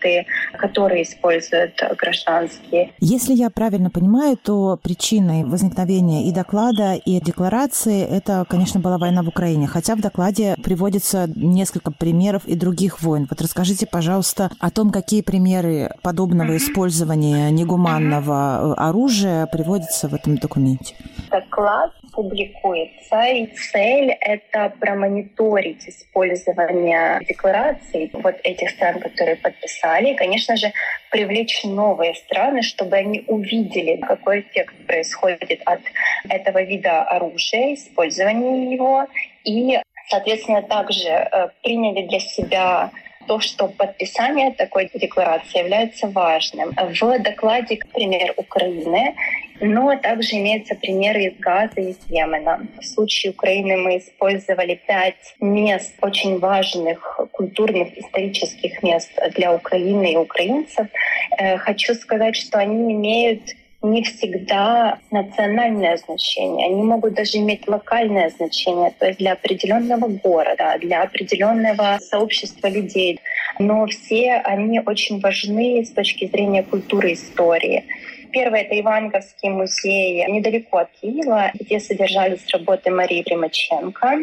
объекты, которые используют гражданские. Если я правильно понимаю, то причиной возникновения и доклада, и декларации это, конечно, была война в Украине, хотя в докладе приводится несколько примеров и других войн. Вот расскажите, пожалуйста, о том, какие примеры подобного использования негуманного оружия приводятся в этом документе. Доклад публикуется, и цель — это промониторить использование деклараций вот этих стран, которые подписали, и, конечно же, привлечь новые страны, чтобы они увидели, какой эффект происходит от этого вида оружия, использования его, и, соответственно, также приняли для себя то, что подписание такой декларации является важным. В докладе, пример Украины, но также имеются примеры из Газа и из Йемена. В случае Украины мы использовали 5 мест, очень важных культурных, исторических мест для Украины и украинцев. Хочу сказать, что они имеют не всегда национальное значение. Они могут даже иметь локальное значение, то есть для определенного города, для определенного сообщества людей. Но все они очень важны с точки зрения культуры и истории. Первый — это Иванговский музей недалеко от Киева, где содержались работы Марии Примаченко.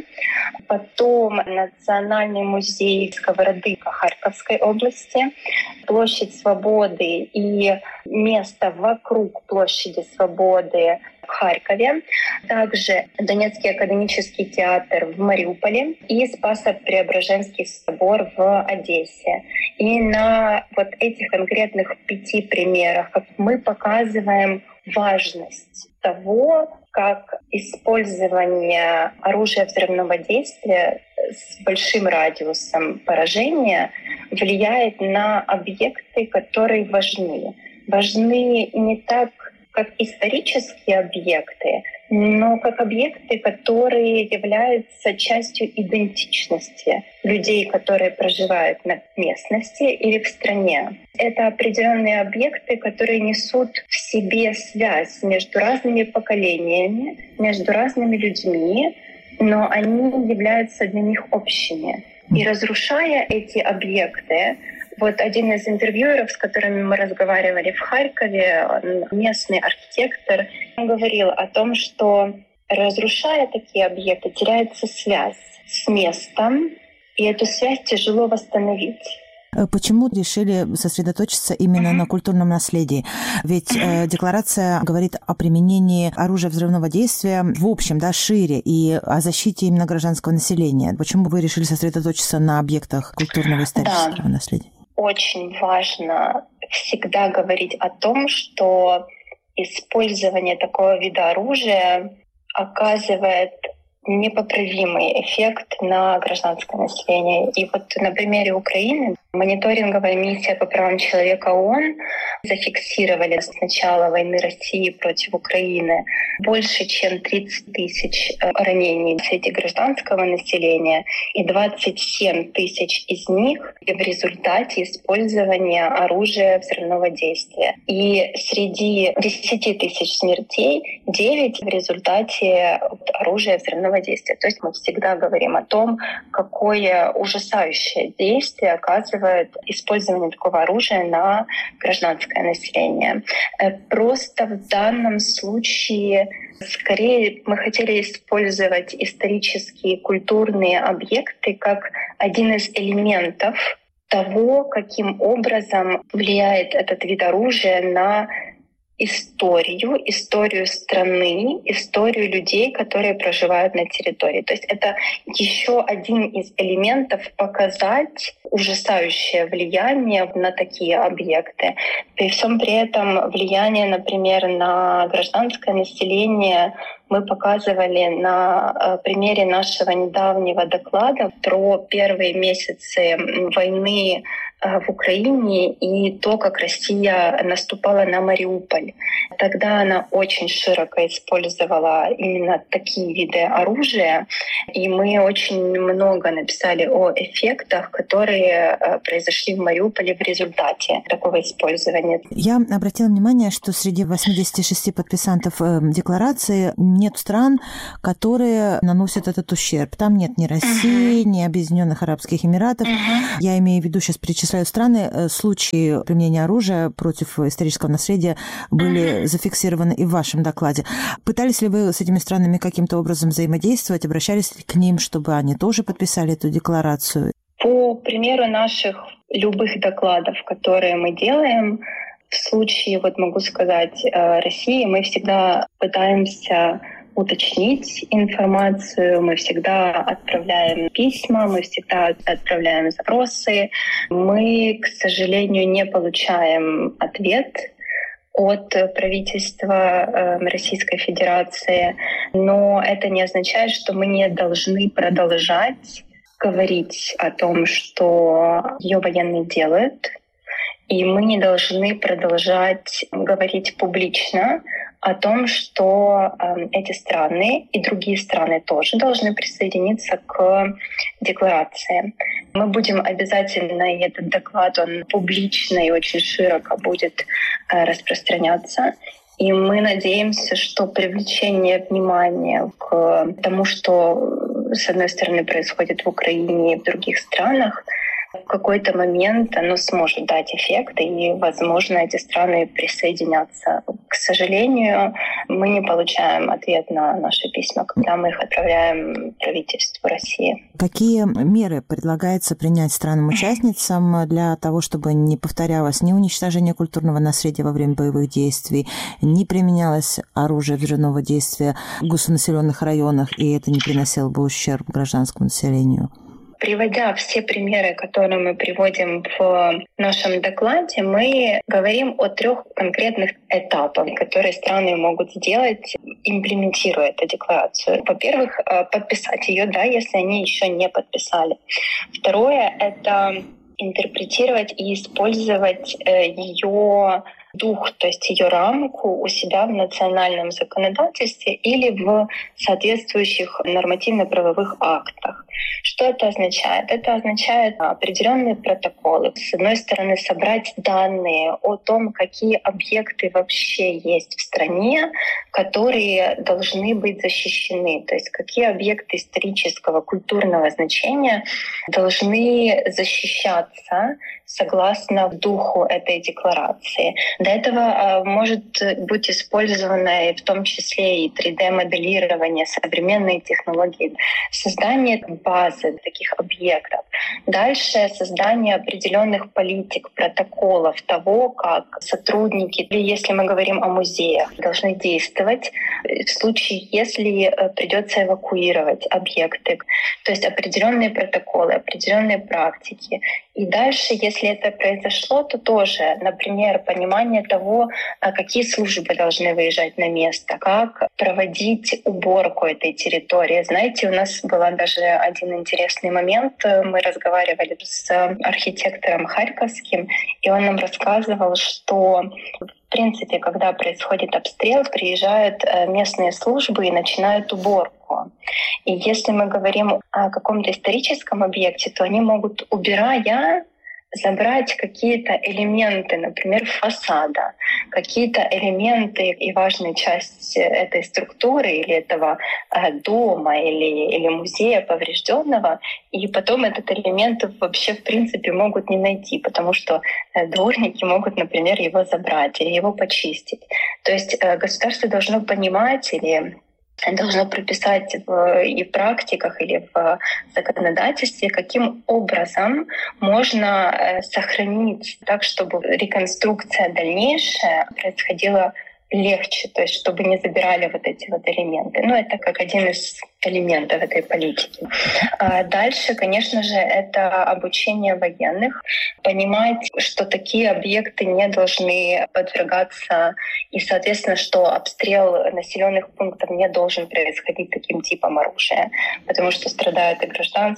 Потом Национальный музей Сковороды Харьковской области, площадь Свободы и место вокруг площади Свободы в Харькове. Также Донецкий академический театр в Мариуполе и Спасо-Преображенский собор в Одессе. И на вот этих конкретных 5 примерах мы показываем важность того, как использование оружия взрывного действия с большим радиусом поражения влияет на объекты, которые важны. Важны не так, как исторические объекты, но как объекты, которые являются частью идентичности людей, которые проживают на местности или в стране. Это определенные объекты, которые несут в себе связь между разными поколениями, между разными людьми, но они являются для них общими. И разрушая эти объекты, вот один из интервьюеров, с которыми мы разговаривали в Харькове, местный архитектор, он говорил о том, что разрушая такие объекты, теряется связь с местом, и эту связь тяжело восстановить. Почему решили сосредоточиться именно на культурном наследии? Ведь декларация говорит о применении оружия взрывного действия в общем, да, шире, и о защите именно гражданского населения. Почему вы решили сосредоточиться на объектах культурного и исторического наследия? Очень важно всегда говорить о том, что использование такого вида оружия оказывает непоправимый эффект на гражданское население. И вот на примере Украины мониторинговая миссия по правам человека ООН зафиксировали с начала войны России против Украины больше, чем 30 тысяч ранений среди гражданского населения, и 27 тысяч из них в результате использования оружия взрывного действия. И среди 10 тысяч смертей 9 в результате оружия взрывного действия. То есть мы всегда говорим о том, какое ужасающее действие оказывает использование такого оружия на гражданское население. Просто в данном случае скорее мы хотели использовать исторические культурные объекты как один из элементов того, каким образом влияет этот вид оружия на историю страны, историю людей, которые проживают на территории. То есть это еще один из элементов показать ужасающее влияние на такие объекты. При всем при этом влияние, например, на гражданское население мы показывали на примере нашего недавнего доклада про первые месяцы войны в Украине и то, как Россия наступала на Мариуполь. Тогда она очень широко использовала именно такие виды оружия, и мы очень много написали о эффектах, которые произошли в Мариуполе в результате такого использования. Я обратила внимание, что среди 86 подписантов декларации нет стран, которые наносят этот ущерб. Там нет ни России, ни Объединенных Арабских Эмиратов. Я имею в виду сейчас перечисление перечисляют страны, случаи применения оружия против исторического наследия были зафиксированы и в вашем докладе. Пытались ли вы с этими странами каким-то образом взаимодействовать? Обращались ли к ним, чтобы они тоже подписали эту декларацию? По примеру наших любых докладов, которые мы делаем, в случае, могу сказать, России, мы всегда пытаемся уточнить информацию, мы всегда отправляем письма, мы всегда отправляем запросы. Мы, к сожалению, не получаем ответ от правительства Российской Федерации, но это не означает, что мы не должны продолжать говорить о том, что ее военные делают, и мы не должны продолжать говорить публично о том, что эти страны и другие страны тоже должны присоединиться к декларации. Мы будем обязательно, и этот доклад, он публично и очень широко будет распространяться. И мы надеемся, что привлечение внимания к тому, что, с одной стороны, происходит в Украине и в других странах, в какой-то момент оно сможет дать эффект, и, возможно, эти страны присоединятся. К сожалению, мы не получаем ответ на наши письма, когда мы их отправляем правительству России. Какие меры предлагается принять странам-участницам для того, чтобы не повторялось ни уничтожение культурного наследия во время боевых действий, не применялось оружие взрывного действия в густонаселенных районах, и это не приносило бы ущерб гражданскому населению? Приводя все примеры, которые мы приводим в нашем докладе, мы говорим о 3 конкретных этапах, которые страны могут сделать, имплементируя эту декларацию. Во-первых, подписать ее, если они еще не подписали. Второе — это интерпретировать и использовать ее дух, то есть ее рамку у себя в национальном законодательстве или в соответствующих нормативно-правовых актах. Что это означает? Это означает определенные протоколы. С одной стороны, собрать данные о том, какие объекты вообще есть в стране, которые должны быть защищены. То есть какие объекты исторического, культурного значения должны защищаться согласно духу этой декларации. Для этого может быть использовано и в том числе и 3D-моделирование, современные технологии, создание базы таких объектов. Дальше создание определенных политик, протоколов того, как сотрудники, или если мы говорим о музеях, должны действовать в случае, если придется эвакуировать объекты. То есть определенные протоколы, определенные практики. И дальше, если это произошло, то тоже, например, понимание того, какие службы должны выезжать на место, как проводить уборку этой территории. Знаете, у нас был даже один интересный момент. Мы разговаривали с архитектором харьковским, и он нам рассказывал, что в принципе, когда происходит обстрел, приезжают местные службы и начинают уборку. И если мы говорим о каком-то историческом объекте, то они могут, убирая, забрать какие-то элементы, например, фасада, какие-то элементы и важная часть этой структуры или этого дома или музея поврежденного, и потом этот элемент вообще в принципе могут не найти, потому что дворники могут, например, его забрать или его почистить. То есть государство должно понимать или должно прописать и в практиках, или в законодательстве, каким образом можно сохранить так, чтобы реконструкция дальнейшая происходила легче, то есть чтобы не забирали эти элементы. Это как один из элементов этой политики. Дальше, конечно же, это обучение военных, понимать, что такие объекты не должны подвергаться, и, соответственно, что обстрел населенных пунктов не должен происходить таким типом оружия, потому что страдают и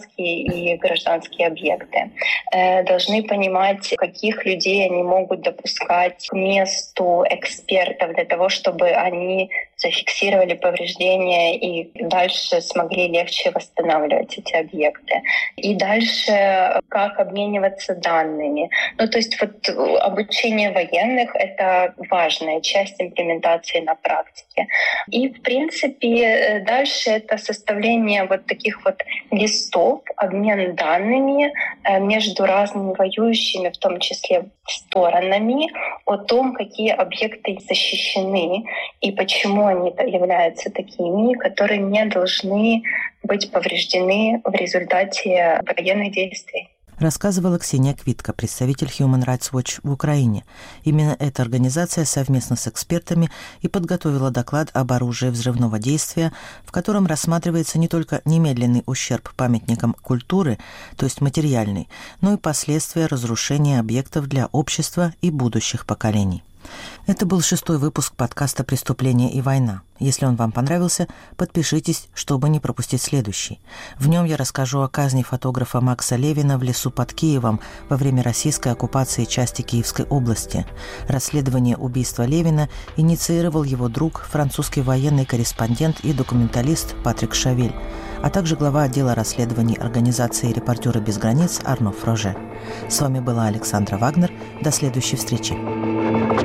гражданские объекты. Должны понимать, каких людей они могут допускать к месту экспертов для того, чтобы они зафиксировали повреждения и дальше смогли легче восстанавливать эти объекты. И дальше как обмениваться данными. Ну, то есть вот обучение военных — это важная часть имплементации на практике. И, в принципе, дальше это составление вот таких вот листов, обмен данными между разными воюющими, в том числе сторонами, о том, какие объекты защищены и почему они являются такими, которые не должны быть повреждены в результате военных действий. Рассказывала Ксения Квитко, представитель Human Rights Watch в Украине. Именно эта организация совместно с экспертами и подготовила доклад об оружии взрывного действия, в котором рассматривается не только немедленный ущерб памятникам культуры, то есть материальный, но и последствия разрушения объектов для общества и будущих поколений. Это был 6-й выпуск подкаста «Преступление и война». Если он вам понравился, подпишитесь, чтобы не пропустить следующий. В нем я расскажу о казни фотографа Макса Левина в лесу под Киевом во время российской оккупации части Киевской области. Расследование убийства Левина инициировал его друг, французский военный корреспондент и документалист Патрик Шавель, а также глава отдела расследований организации «Репортеры без границ» Арно Фроже. С вами была Александра Вагнер. До следующей встречи.